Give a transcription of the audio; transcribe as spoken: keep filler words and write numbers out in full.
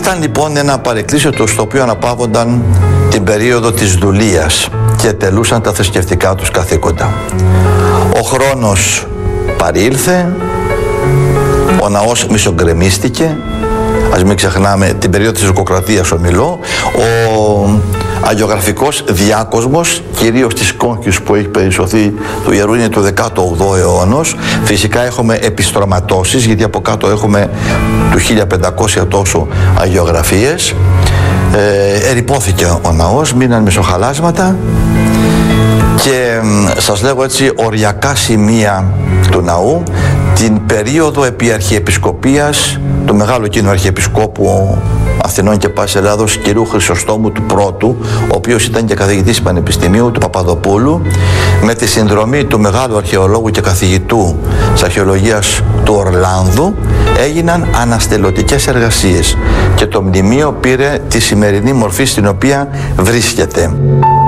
Ήταν λοιπόν ένα παρεκκλήσιο το στο οποίο αναπαύονταν την περίοδο της δουλείας και τελούσαν τα θρησκευτικά τους καθήκοντα. Ο χρόνος παρήλθε, ο ναός μισογκρεμίστηκε. Ας μην ξεχνάμε την περίοδο της Τουρκοκρατίας ομιλώ. Ο αγιογραφικός διάκοσμος, κυρίως της Κόγγιους που έχει περισσωθεί του Ιερού, είναι του δέκατου όγδοου αιώνος. Φυσικά έχουμε επιστρωματώσεις, γιατί από κάτω έχουμε του χίλια πεντακόσια τόσο αγιογραφίες. Ε, ερυπώθηκε ο ναός, μείναν μισοχαλάσματα και σας λέγω έτσι οριακά σημεία του ναού. Την περίοδο επί αρχιεπισκοπίας του μεγάλου εκείνου αρχιεπισκόπου Αθηνών και Πάσης Ελλάδος κυρίου Χρυσοστόμου του Πρώτου, ο οποίος ήταν και καθηγητής Πανεπιστημίου του Παπαδοπούλου, με τη συνδρομή του μεγάλου αρχαιολόγου και καθηγητού της αρχαιολογίας του Ορλάνδου, έγιναν αναστελωτικές εργασίες και το μνημείο πήρε τη σημερινή μορφή στην οποία βρίσκεται.